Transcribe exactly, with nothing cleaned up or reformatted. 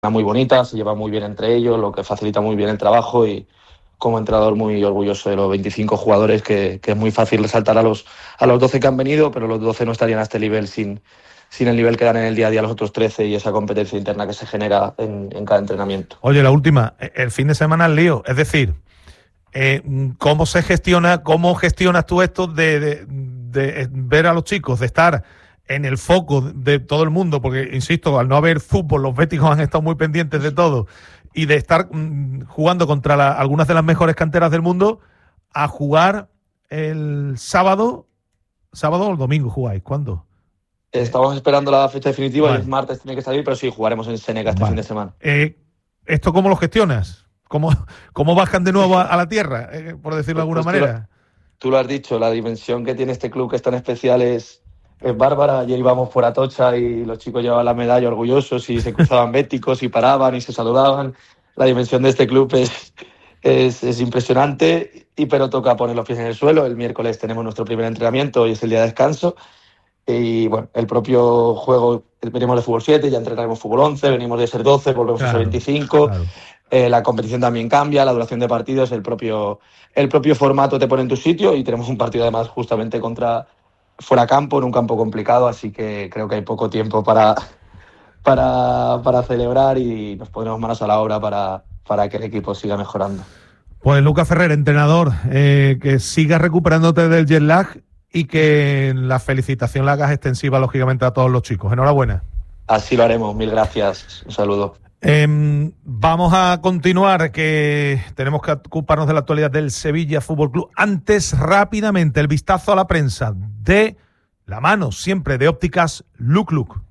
muy bonita, se lleva muy bien entre ellos, lo que facilita muy bien el trabajo, y como entrenador muy orgulloso de los veinticinco jugadores, que, que es muy fácil resaltar a los, a los doce que han venido, pero los doce no estarían a este nivel sin, sin el nivel que dan en el día a día los otros trece y esa competencia interna que se genera en, en cada entrenamiento. Oye, la última, el fin de semana el lío, es decir, eh, ¿cómo se gestiona, cómo gestionas tú esto de, de, de ver a los chicos, de estar en el foco de todo el mundo? Porque, insisto, al no haber fútbol, los béticos han estado muy pendientes de todo, y de estar mmm, jugando contra la, algunas de las mejores canteras del mundo, a jugar el sábado, sábado o el domingo jugáis, ¿cuándo? Estamos esperando la fecha definitiva, Vale. y el martes tiene que salir, pero sí, jugaremos en Seneca este Vale. fin de semana. Eh, ¿Esto cómo lo gestionas? ¿Cómo, cómo bajan de nuevo a, a la tierra, eh, por decirlo de alguna Pues tú manera? Lo, tú lo has dicho, la dimensión que tiene este club, que es tan especial, es, es bárbara. Ayer íbamos por Atocha y los chicos llevaban la medalla orgullosos y se cruzaban béticos y paraban y se saludaban. La dimensión de este club es, es, es impresionante, y pero toca poner los pies en el suelo. El miércoles tenemos nuestro primer entrenamiento y es el día de descanso. Y bueno, el propio juego, venimos de fútbol siete, ya entrenaremos fútbol once, venimos de ser doce, volvemos claro, a ser veinticinco. Claro. Eh, la competición también cambia, la duración de partidos, el propio, el propio formato te pone en tu sitio, y tenemos un partido además justamente contra fuera campo, en un campo complicado, así que creo que hay poco tiempo para, para, para celebrar, y nos pondremos manos a la obra para, para que el equipo siga mejorando. Pues Lucas Ferrer, entrenador, eh, que sigas recuperándote del jet lag, y que la felicitación la hagas extensiva, lógicamente, a todos los chicos. Enhorabuena. Así lo haremos, mil gracias. Un saludo. Eh, vamos a continuar, que tenemos que ocuparnos de la actualidad del Sevilla Fútbol Club. Antes, rápidamente, el vistazo a la prensa de la mano siempre de Ópticas Luc Luc.